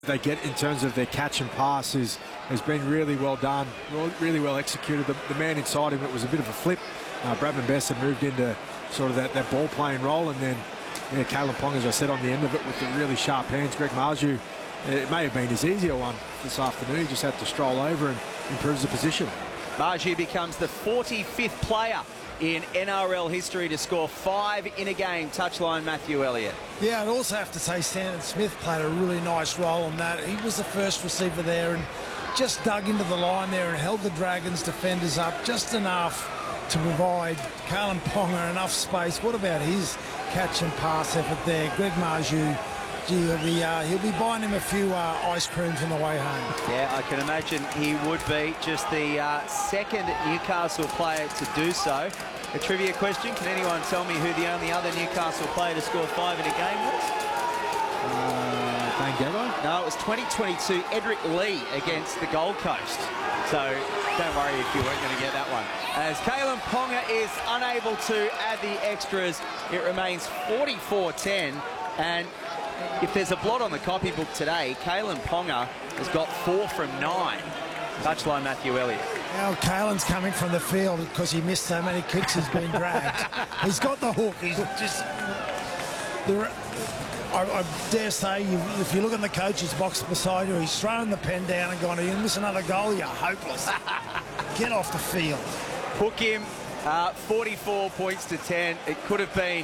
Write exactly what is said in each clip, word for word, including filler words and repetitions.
they get in terms of their catch and pass is, has been really well done, really well executed. The, the man inside him, it was a bit of a flip. Uh, Bradman Best had moved into sort of that, that ball playing role, and then yeah, Kalyn Ponga, as I said, on the end of it with the really sharp hands. Greg Marzhew, it may have been his easier one this afternoon. He just had to stroll over and improves the position. Marzhew becomes the forty-fifth player in N R L history to score five in a game. Touchline, Matthew Elliott. Yeah, I'd also have to say Stanton Smith played a really nice role on that. He was the first receiver there and just dug into the line there and held the Dragons defenders up just enough to provide Kalyn Ponga enough space. What about his catch and pass effort there? Greg Marzhew, gee, he'll be, uh, he'll be buying him a few uh, ice creams on the way home. Yeah, I can imagine he would be. Just the uh, second Newcastle player to do so. A trivia question, can anyone tell me who the only other Newcastle player to score five in a game was? Uh, Dane Gagai? No, it was twenty twenty-two Edric Lee against the Gold Coast. So don't worry if you weren't going to get that one. As Kalyn Ponga is unable to add the extras, it remains forty-four ten. And if there's a blot on the copybook today, Kalyn Ponga has got four from nine. Touchline, Matthew Elliott. Now Kalyn's coming from the field because he missed so many kicks, he's been dragged. He's got the hook. He's just... The, I, I dare say, you, if you look in the coach's box beside you, he's thrown the pen down and gone, you miss another goal, you're hopeless. Get off the field. Hook him, uh, forty-four points to ten. It could have been,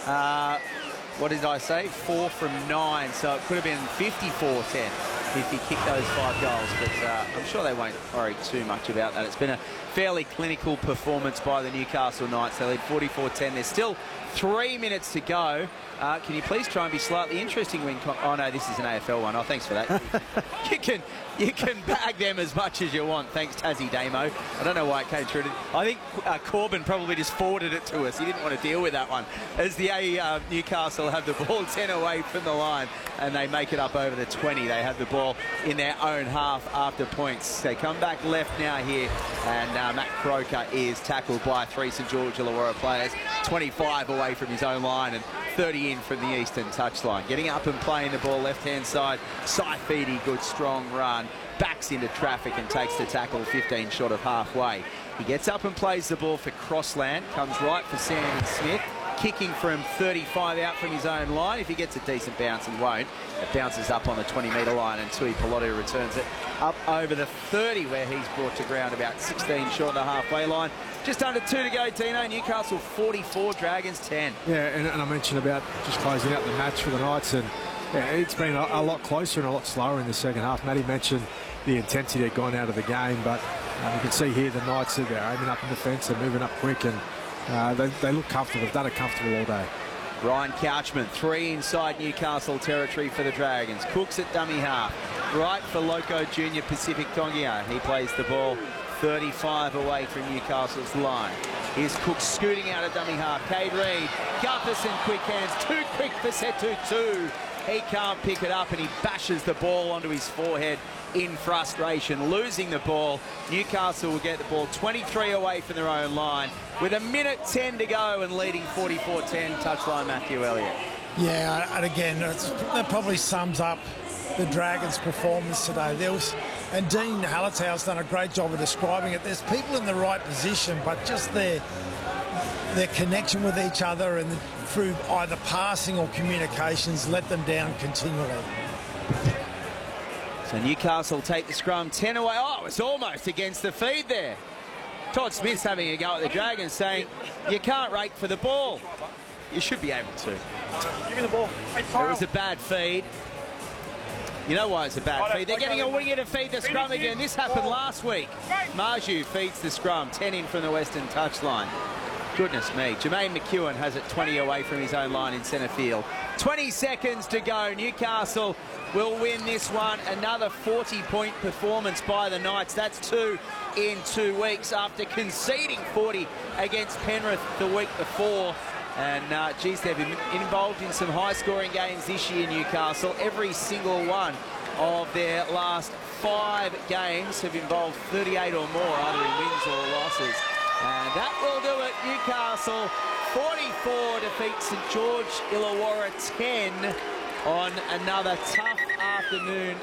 uh, what did I say? Four from nine, so it could have been fifty-four ten if he kicked those five goals. But uh, I'm sure they won't worry too much about that. It's been a fairly clinical performance by the Newcastle Knights. They lead forty-four ten. There's still three minutes to go. Uh, can you please try and be slightly interesting when... Oh, no, this is an A F L one. Oh, thanks for that. you can you can bag them as much as you want. Thanks, Tassie Damo. I don't know why it came through. I think uh, Corbin probably just forwarded it to us. He didn't want to deal with that one. As the uh, Newcastle have the ball ten away from the line, and they make it up over the twenty. They have the ball in their own half after points. They come back left now here, and uh, Matt Croker is tackled by three St George Illawarra players. twenty-five away from his own line and thirty in from the eastern touchline. Getting up and playing the ball left-hand side. Saifidi, good strong run. Backs into traffic and takes the tackle fifteen short of halfway. He gets up and plays the ball for Crossland. Comes right for Sandon Smith. Kicking from thirty-five out from his own line. If he gets a decent bounce, and won't, it bounces up on the twenty metre line, and Tui Pelotu returns it up over the thirty, where he's brought to ground about sixteen short of the halfway line. Just under two to go, Tino. Newcastle forty-four, Dragons ten. Yeah, and, and I mentioned about just closing out the match for the Knights, and yeah, it's been a, a lot closer and a lot slower in the second half. Matty mentioned the intensity that gone out of the game, but um, you can see here the Knights, they're aiming up in the fence, they're moving up quick, and uh, they, they look comfortable. They've done it comfortable all day. Ryan Couchman, three inside Newcastle territory for the Dragons. Cooks at dummy half. Right for Loco Junior Pacific Tongia. He plays the ball thirty-five away from Newcastle's line. Here's Cook scooting out of dummy half. Cade Reid, Gutherson, quick hands, too quick for Setu two. He can't pick it up, and he bashes the ball onto his forehead in frustration, losing the ball. Newcastle will get the ball twenty-three away from their own line with a minute ten to go and leading forty-four ten. Touchline, Matthew Elliott. Yeah, and again, it's, that probably sums up the Dragons' performance today. There was, and Dean Hallertau's done a great job of describing it. There's people in the right position, but just their their connection with each other and through either passing or communications let them down continually. So Newcastle take the scrum ten away. Oh, it's almost against the feed there. Todd Smith's having a go at the Dragons, saying you can't rake for the ball. You should be able to. Give me the ball. It was a bad feed. You know why it's a bad feed? They're getting a winger to feed the scrum again. This happened last week. Marzhew feeds the scrum, ten in from the western touchline. Goodness me. Jermaine McEwen has it twenty away from his own line in centre field. twenty seconds to go. Newcastle will win this one. Another forty point performance by the Knights. That's two in two weeks after conceding forty against Penrith the week before. And, uh, geez, they've been involved in some high-scoring games this year, Newcastle. Every single one of their last five games have involved thirty-eight or more, either in wins or losses. And that will do it. Newcastle forty-four defeats St George Illawarra ten on another tough afternoon